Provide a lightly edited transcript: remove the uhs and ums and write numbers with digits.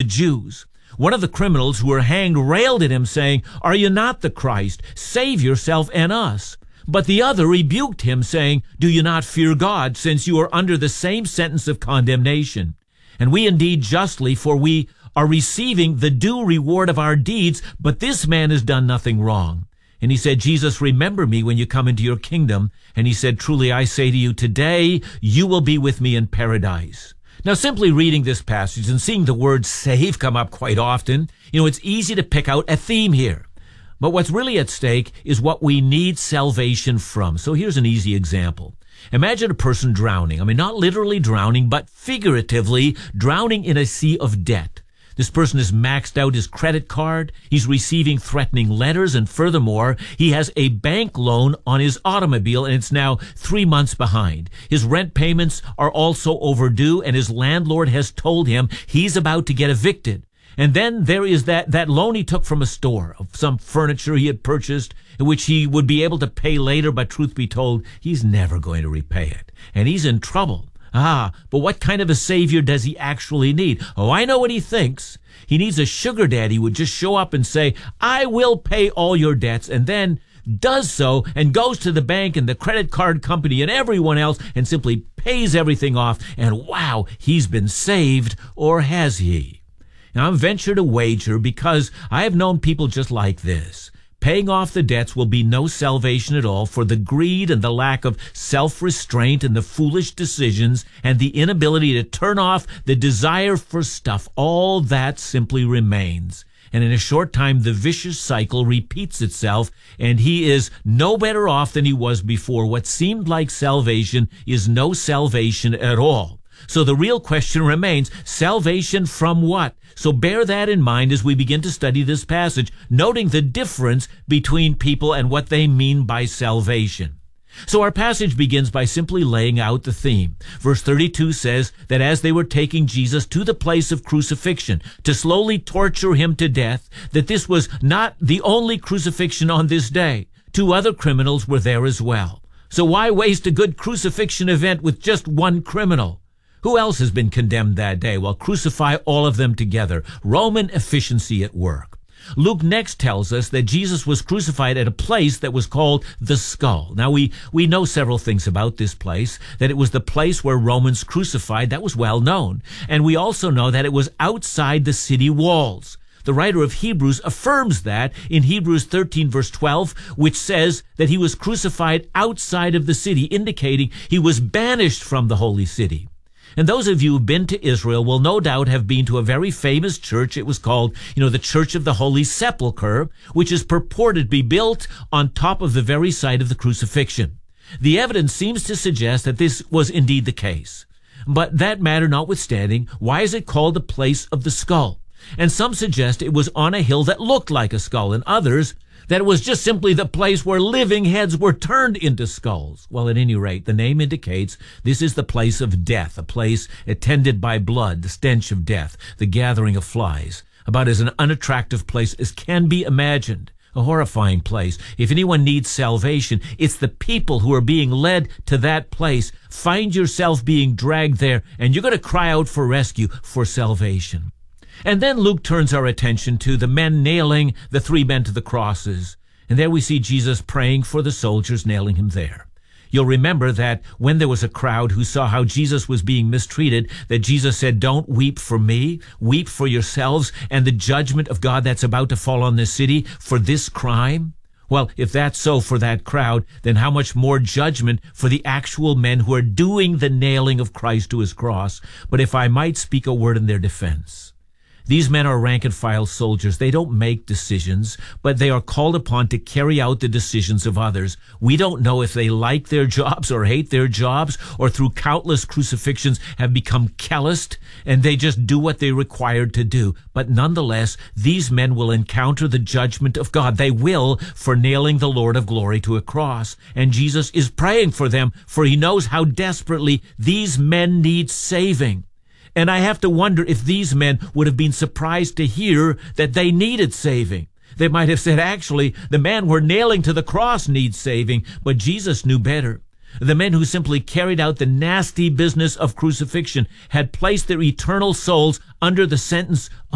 Jews. One of the criminals who were hanged railed at him, saying, "Are you not the Christ? Save yourself and us." But the other rebuked him, saying, "Do you not fear God, since you are under the same sentence of condemnation? And we indeed justly, for we are receiving the due reward of our deeds, but this man has done nothing wrong." And he said, "Jesus, remember me when you come into your kingdom." And he said, "Truly I say to you, today you will be with me in paradise." Now, simply reading this passage and seeing the word save come up quite often, it's easy to pick out a theme here. But what's really at stake is what we need salvation from. So here's an easy example. Imagine a person drowning. Not literally drowning, but figuratively drowning in a sea of debt. This person has maxed out his credit card, he's receiving threatening letters, and furthermore, he has a bank loan on his automobile, and it's now 3 months behind. His rent payments are also overdue, and his landlord has told him he's about to get evicted. And then there is that loan he took from a store of some furniture he had purchased, which he would be able to pay later, but truth be told, he's never going to repay it. And he's in trouble. But what kind of a savior does he actually need? Oh, I know what he thinks. He needs a sugar daddy who would just show up and say, "I will pay all your debts," and then does so and goes to the bank and the credit card company and everyone else and simply pays everything off. And wow, he's been saved, or has he? Now, I'm venture to wager, because I have known people just like this. Paying off the debts will be no salvation at all, for the greed and the lack of self-restraint and the foolish decisions and the inability to turn off the desire for stuff, all that simply remains. And in a short time, the vicious cycle repeats itself, and he is no better off than he was before. What seemed like salvation is no salvation at all. So the real question remains, salvation from what? So bear that in mind as we begin to study this passage, noting the difference between people and what they mean by salvation. So our passage begins by simply laying out the theme. Verse 32 says that as they were taking Jesus to the place of crucifixion to slowly torture him to death, that this was not the only crucifixion on this day. 2 other criminals were there as well. So why waste a good crucifixion event with just one criminal? Who else has been condemned that day? Well, crucify all of them together. Roman efficiency at work. Luke next tells us that Jesus was crucified at a place that was called the Skull. Now, we know several things about this place, that it was the place where Romans crucified. That was well known. And we also know that it was outside the city walls. The writer of Hebrews affirms that in Hebrews 13, verse 12, which says that he was crucified outside of the city, indicating he was banished from the holy city. And those of you who've been to Israel will no doubt have been to a very famous church. It was called, the Church of the Holy Sepulchre, which is purported to be built on top of the very site of the crucifixion. The evidence seems to suggest that this was indeed the case. But that matter notwithstanding, why is it called the place of the skull? And some suggest it was on a hill that looked like a skull, and others that it was just simply the place where living heads were turned into skulls. Well, at any rate, the name indicates this is the place of death, a place attended by blood, the stench of death, the gathering of flies, about as an unattractive place as can be imagined. A horrifying place. If anyone needs salvation, it's the people who are being led to that place. Find yourself being dragged there, and you're going to cry out for rescue, for salvation. And then Luke turns our attention to the men nailing the 3 men to the crosses. And there we see Jesus praying for the soldiers nailing him there. You'll remember that when there was a crowd who saw how Jesus was being mistreated, that Jesus said, "Don't weep for me, weep for yourselves and the judgment of God that's about to fall on this city for this crime." Well, if that's so for that crowd, then how much more judgment for the actual men who are doing the nailing of Christ to his cross. But if I might speak a word in their defense, these men are rank-and-file soldiers. They don't make decisions, but they are called upon to carry out the decisions of others. We don't know if they like their jobs or hate their jobs, or through countless crucifixions have become calloused, and they just do what they're required to do. But nonetheless, these men will encounter the judgment of God. They will, for nailing the Lord of glory to a cross. And Jesus is praying for them, for he knows how desperately these men need saving. And I have to wonder if these men would have been surprised to hear that they needed saving. They might have said, actually, the man we're nailing to the cross needs saving, but Jesus knew better. The men who simply carried out the nasty business of crucifixion had placed their eternal souls under the sentence